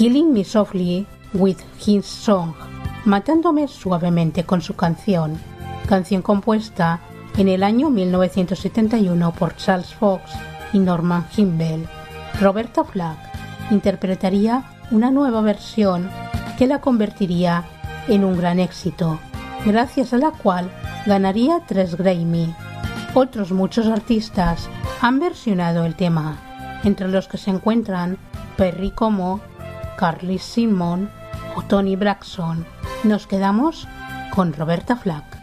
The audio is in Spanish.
Killing Me Softly with His Song, matándome suavemente con su canción compuesta en el año 1971 por Charles Fox y Norman Gimbel. Roberta Flack interpretaría una nueva versión que la convertiría en un gran éxito, gracias a la cual ganaría 3 Grammy. Otros muchos artistas han versionado el tema, entre los que se encuentran Perry Como, Carly Simon o Toni Braxton. Nos quedamos con Roberta Flack.